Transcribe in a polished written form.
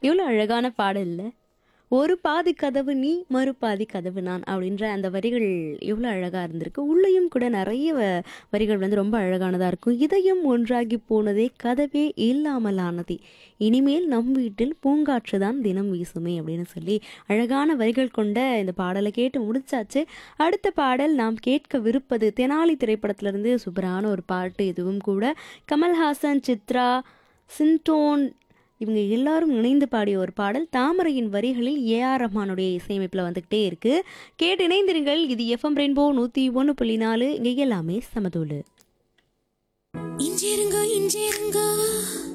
எவ்வளோ அழகான பாடல் இல்ல? ஒரு பாதி கதவு நீ, மறுபாதி கதவு நான் அப்படின்ற அந்த வரிகள் எவ்வளோ அழகா இருந்திருக்கு. உள்ளேயும் கூட நிறைய வரிகள் வந்து ரொம்ப அழகானதா இருக்கும். இதயம் ஒன்றாகி போனதே கதவே இல்லாமல் ஆனதே. இனிமேல் நம் வீட்டில் பூங்காற்று தான் தினம் வீசுமே அப்படின்னு சொல்லி அழகான வரிகள் கொண்ட இந்த பாடலை கேட்டு முடிச்சாச்சு. அடுத்த பாடல் நாம் கேட்கவிருப்பது தெனாலி திரைப்படத்திலிருந்து சூப்பரான ஒரு பாட்டு. இதுவும் கூட கமல்ஹாசன், சித்ரா, சின்டோன் இவங்க எல்லாரும் இணைந்து பாடிய ஒரு பாடல். தாமரையின் வரிகளில் ஏஆர் ரஹ்மானுடைய இசையமைப்பில் வந்துகிட்டே இருக்கு. கேட்டு இணைந்திருங்கள். இது எஃப்எம் ரெயின்போ 101.4. இங்கே எல்லாமே சமதூளு. இஞ்சிருங்க இஞ்சிருங்க